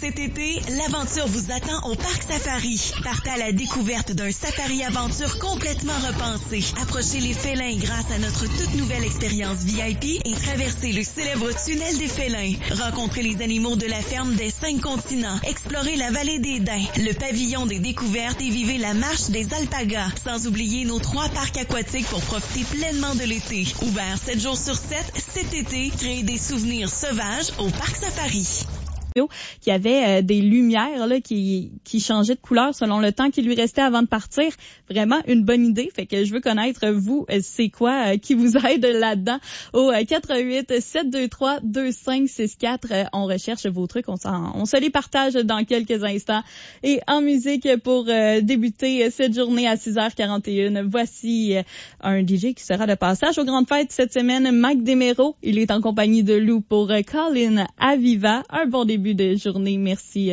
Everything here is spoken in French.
Cet été, l'aventure vous attend au Parc Safari. Partez à la découverte d'un safari-aventure complètement repensé. Approchez les félins grâce à notre toute nouvelle expérience VIP et traversez le célèbre tunnel des félins. Rencontrez les animaux de la ferme des 5 continents. Explorez la vallée des Daims, le pavillon des découvertes et vivez la marche des alpagas. Sans oublier nos 3 parcs aquatiques pour profiter pleinement de l'été. Ouvert 7 jours sur 7, cet été, créez des souvenirs sauvages au Parc Safari. Qui avait des lumières là qui changeaient de couleur selon le temps qui lui restait avant de partir. Vraiment une bonne idée. Fait que je veux connaître, vous, c'est quoi qui vous aide là-dedans au 418-723-2564. On recherche vos trucs. On se les partage dans quelques instants. Et en musique, pour débuter cette journée à 6h41, voici un DJ qui sera de passage aux grandes fêtes cette semaine, Mike Demero. Il est en compagnie de Lou pour Colin Aviva. Un bon début de journée. Merci